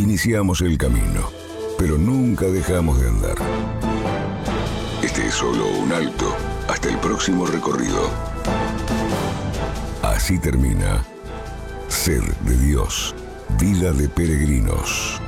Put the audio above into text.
Iniciamos el camino, pero nunca dejamos de andar. Este es solo un alto hasta el próximo recorrido. Así termina Sed de Dios, vida de peregrinos.